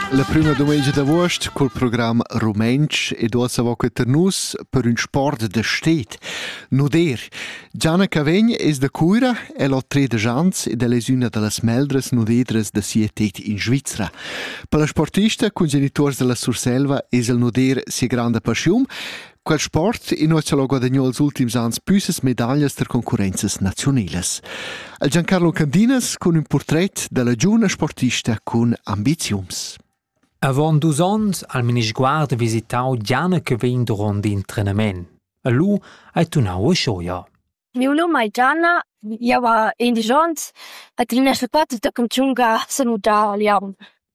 La prima domenica d'agosto col programma Rumensch e dosa voca ternus per un sport de stet. Nuder. Gianna Cavegn es de Cuira e l'ha 3 ans ed è una delle meldres nudedres de sietet in Svizzera. Per la sportista con genitors della Surselva es il nuder sia grande passion. Quel sport in noi lo guadagnò els ultims ans püses medaglie der concorrenzas nazionales. Il Giancarlo Candinas con un portret della giuna sportista con ambiziums. Avon 2 ans al minisguard visitau Gianna Cavegn durant l'entrenament. A lu ha tunau a scioia. Mio nome è Gianna, io ho 11 anni e ho fatto da campione saluta Liam.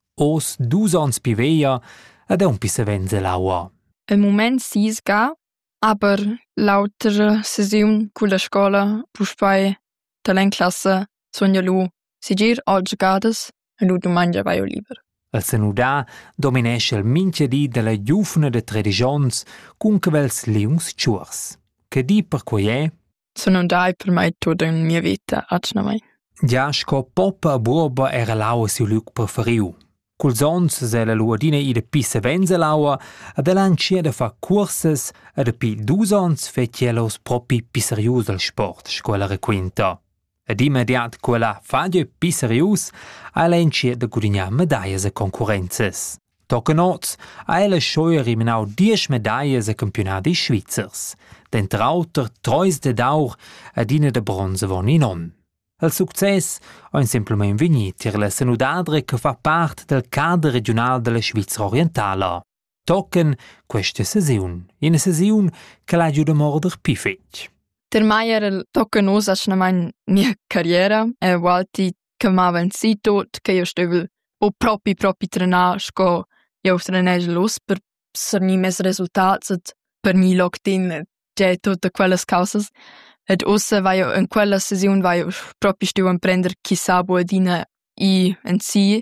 Os 2 ans piveia ed è un pissavenze laua. Im Moment sis ga, aber lauter session con la scuola puspai talentklasse sonja lu sigir oggi gadas e lu domanda vai o liber. Al Senudà dominesce il minchedì della giufna de 13 ans con quels liungs ciurs. Che di per cui è? Sono dai per mai tutta in mia vita, acna mai. Già sco poppa a burba era laua si luc preferiu. Cul zons se la luadina i de pisse venze laua ed l'ancie de fa curses ed pi 2 ans fetielos propi pisserius del sport, scuola requinta. Ed immediat quella fadia pi serius ha l'encie de gudignar medaglie e concorrenzes. Tocca noz ha ella scioia rimenau 10 medaglie e campionati svizzers, d'entre auter 3 de d'aur ed ina de bronze von in on. Il success ha semplicemente vegnit la Senudadre che fa parte del cadre regionale della Svizzera orientale. Tocken questa sesiun, una sesiun che l'ha giù da morder pi fetch. Der Meier tocca nos acna mai mia carriera e volti che m'aven si tot che io stövel o propi trenar sco io trenej los per serni mes resultats per ni lockdown già tutte quelle causas. Ed ossa vai in quella sesione vai proprio stu a prendere chissà buadina i en si.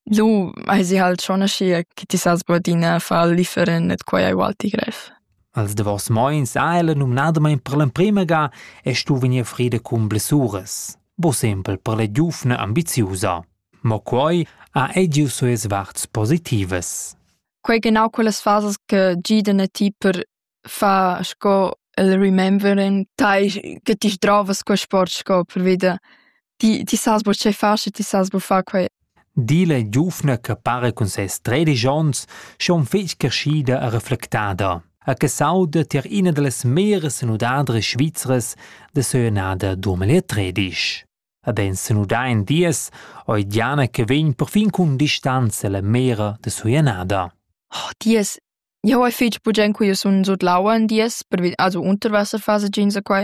Lu hai si halt schon a schia che ti sas buadina fa lieferen et quai ai walti gref. Als de vos moins aile numnadamein per la prima ga e stu venia fride cum blessures. Bo sempel per la giufna ambiziosa. Ma quai ha egiu sues varts positives. Quai genau quelles fases che gidene ti per fa sco il remembering tai che ti trovas co sport sco per vida ti sas bo che fasce ti sas bo fa quai Dile giufna che pare con ses 13 ans schon fetch kerschida a reflectada a che sauda ter ina delles meres senudadre svizzeres de seunada 2013. Ad en senuda in dies oi Gianna Cavegn per fin con distanza la mera de seunada. Oh, dies ja, ho fetch bugen cui io son so laua in dies, also Unterwasserphase ginsa quai,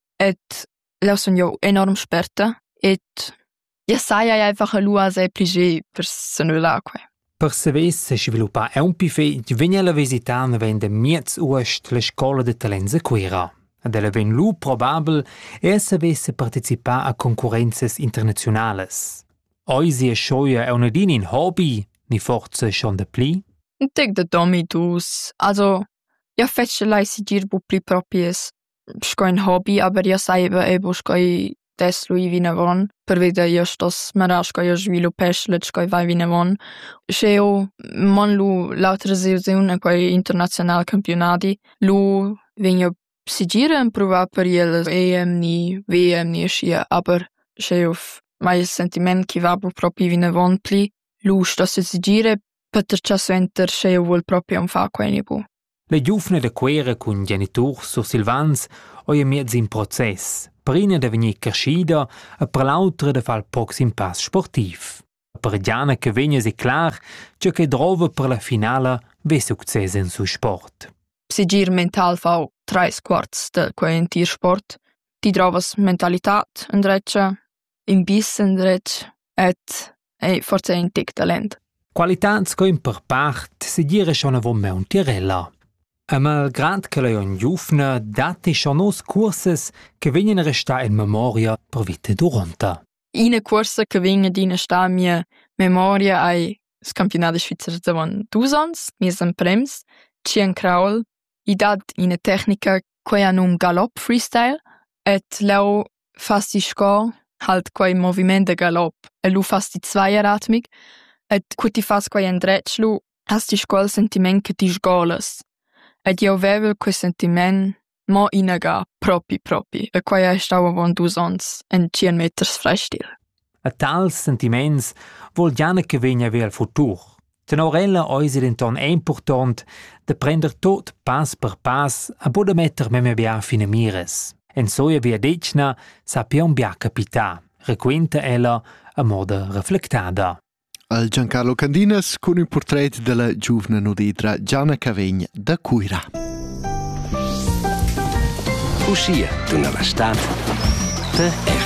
et lau son jo enorm sperta, et ja sai einfach a lua sei pligé per senula quai. Per saver se sviluppa è un pifè vegna la visitana vende miez uest la scola de talenza quera. Ed ella ven lu probabel e saver se partecipa a concorrenzas internazionales. Oisi e scioia è una din in hobby, ni forza schon de pli? Teg de domi dus. Also, ja fetch lei sigir bu pli propies sco ein hobby, aber ja saiba ebo sco i des lui vinavon, per veda ja stos mara sco ja sviluppesch let sco i vai vinavon. Sceo mon lu lauter sesiun quai international campionati, lu venio sigire en prova per il EM ni VM ni schia, aber sceo mai sentiment ki va bu propi vinavon pli, lu stos sigire Peter Ciasuenter sceo vuol proprio un fa quai bu. Le giufne de quera cun genitur sur Silvans oia miez in process, prina de venir crescida e per l'autra de far proxim pass sportiv. Per Gianna Cavegn è clar che drova per la finale ve success in su sport. Sigir mental fa 3/4 del quai entir sport. Ti trovas mentalitat in dreccia, in bis in dreccia et forse in tic talent. Qualitats che in per part si dire schon avon me un tirella. E malgrad che lei un giufna dati schon os curses che vengono resta in memoria per vita durante. Ina corsa che venga dina sta mia memoria ai campionati svizzeri davon 2 ans, mi san prems, cien kraul, i dat ina tecnica quai an un galop freestyle, et leu fasti sco halt quai moviment de galop, e lu fasti zweieratmig, Et cu ti fas quai endretschlu, has ti quel sentiment che ti sgolas. Ed io vevel quel sentiment mo inaga propi. E quai è stau avon 2 ans en 100 meters freistil. A tals sentiments vol giana che vegna ver il futur. Tenorella ois ed enton è important de prender tot pas per pas a bo de metter meme bia fine mires. En soia via decna sapiam bia capita. Requenta ella a moda reflectada. Al Giancarlo Candinas con un portrait della giovane nudidra Gianna Cavegn da Cuira. Uscia d'una l'estat de